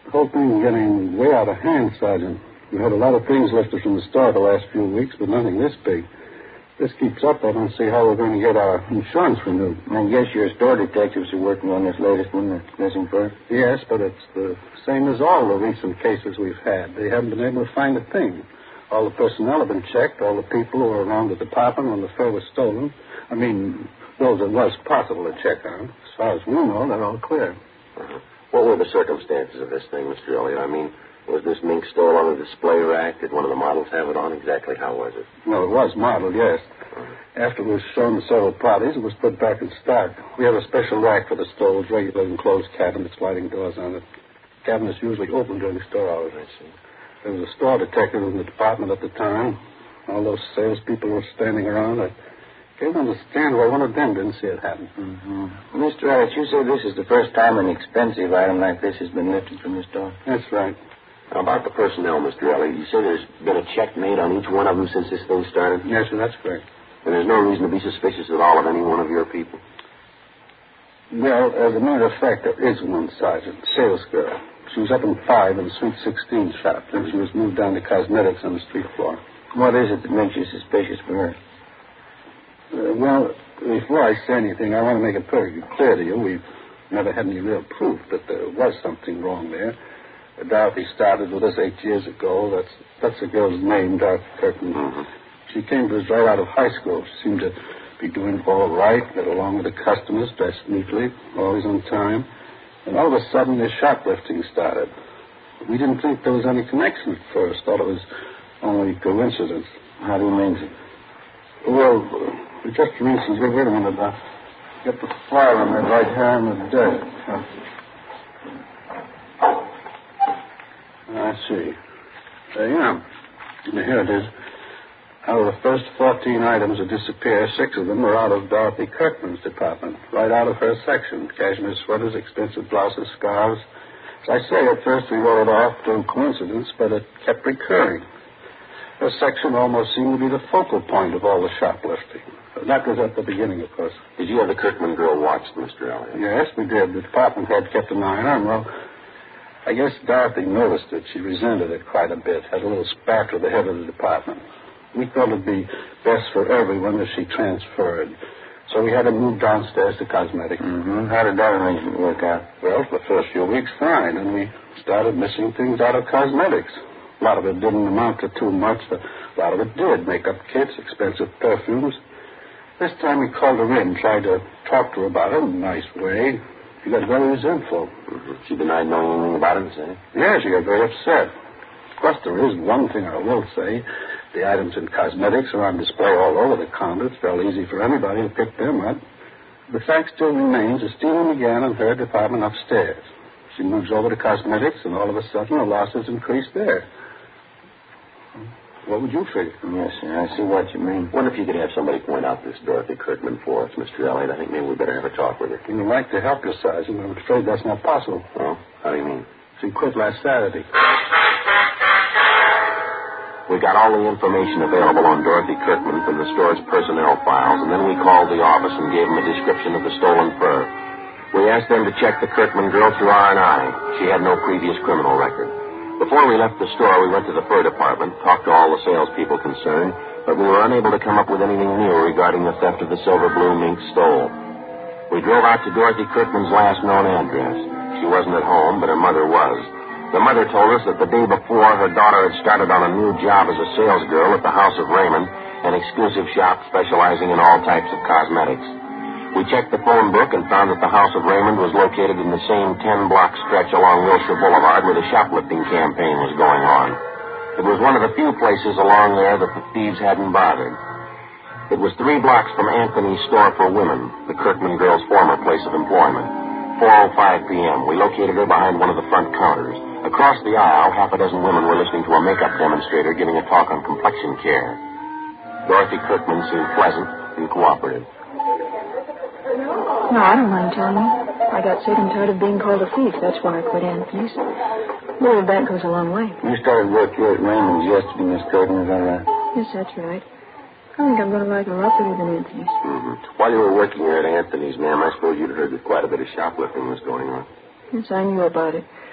The whole thing's getting way out of hand, Sergeant. We had a lot of things lifted from the store the last few weeks, but nothing this big. If this keeps up, I don't see how we're going to get our insurance renewed. I guess your store detectives are working on this latest one that's missing first? Yes, but it's the same as all the recent cases we've had. They haven't been able to find a thing. All the personnel have been checked, all the people who were around the department when the fur was stolen. I mean, those it was possible to check on. As far as we know, they're all clear. Uh-huh. What were the circumstances of this thing, Mr. Elliott? I mean, was this mink stole on a display rack? Did one of the models have it on? Exactly how was it? Well, it was modeled, yes. After it was shown to several parties, it was put back in stock. We have a special rack for the stoles, regular enclosed cabinets, sliding doors on it. Cabinets usually open during store hours. I see. There was a store detective in the department at the time. All those salespeople were standing around. I can't understand why one of them didn't see it happen. Mm-hmm. Mr. Elliott, you say this is the first time an expensive item like this has been lifted from the store? That's right. Now, about the personnel, Mr. Elliott, you say there's been a check made on each one of them since this thing started? Yes, sir, that's correct. And there's no reason to be suspicious at all of any one of your people? Well, as a matter of fact, there is one, Sergeant. Sales girl. She was up in 5 in the Suite 16 shop. Then she was moved down to cosmetics on the street floor. What is it that makes you suspicious for her? Well, before I say anything, I want to make it perfectly clear to you. We've never had any real proof that there was something wrong there. Dorothy started with us 8 years ago. That's the girl's name, Dorothy Kirkman. Mm-hmm. She came to us right out of high school. She seemed to be doing all right, got along with the customers, dressed neatly, always on time. And all of a sudden, this shoplifting started. We didn't think there was any connection at first. Thought it was only coincidence. How do you mean? Well, just for instance, wait a minute. Get the file on that right hand in the desk. I see. Yeah. Here it is. Out of the first 14 items that disappeared, 6 of them were out of Dorothy Kirkman's department, right out of her section. Cashmere sweaters, expensive blouses, scarves. As I say, at first we wrote it off to coincidence, but it kept recurring. Her section almost seemed to be the focal point of all the shoplifting. That was at the beginning, of course. Did you have the Kirkman girl watched, Mr. Elliott? Yes, we did. The department head kept an eye on her. Well, I guess Dorothy noticed it. She resented it quite a bit. Had a little spat with the head of the department. We thought it'd be best for everyone if she transferred. So we had her moved downstairs to cosmetics. Mm-hmm. How did that arrangement work out? Well, for the first few weeks, fine. And we started missing things out of cosmetics. A lot of it didn't amount to too much. A lot of it did. Makeup kits, expensive perfumes. This time we called her in, tried to talk to her about it in a nice way. She got very resentful. Mm-hmm. She denied knowing anything about it, say? Yeah, she got very upset. Of course, there is one thing I will say. The items in cosmetics are on display all over the counter. It's fairly easy for anybody to pick them up. The fact still remains that stealing began in her department upstairs. She moves over to cosmetics, and all of a sudden the losses increase there. What would you figure? Yes, sir, I see what you mean. Wonder if you could have somebody point out this Dorothy Kirkman for us, Mr. Elliott. I think maybe we better have a talk with her. We'd like to help you, Sergeant. I'm afraid that's not possible. Well, how do you mean? She quit last Saturday. We got all the information available on Dorothy Kirkman from the store's personnel files, and then we called the office and gave them a description of the stolen fur. We asked them to check the Kirkman girl through R&I. She had no previous criminal record. Before we left the store, we went to the fur department, talked to all the salespeople concerned, but we were unable to come up with anything new regarding the theft of the silver blue mink stole. We drove out to Dorothy Kirkman's last known address. She wasn't at home, but her mother was. The mother told us that the day before, her daughter had started on a new job as a sales girl at the House of Raymond, an exclusive shop specializing in all types of cosmetics. We checked the phone book and found that the House of Raymond was located in the same 10-block stretch along Wilshire Boulevard where the shoplifting campaign was going on. It was one of the few places along there that the thieves hadn't bothered. It was 3 blocks from Anthony's store for women, the Kirkman girl's former place of employment. 4:05 p.m. We located her behind one of the front counters. Across the aisle, half a dozen women were listening to a makeup demonstrator giving a talk on complexion care. Dorothy Kirkman seemed pleasant and cooperative. No, I don't mind telling you. I got sick and tired of being called a thief. That's when I quit Anthony's. Well, that goes a long way. You started work here at Raymond's yesterday, Miss Kirkman, is that right? Yes, that's right. I think I'm going to like her up better than Anthony's. Mm-hmm. While you were working here at Anthony's, ma'am, I suppose you'd heard that quite a bit of shoplifting was going on. Yes, I knew about it.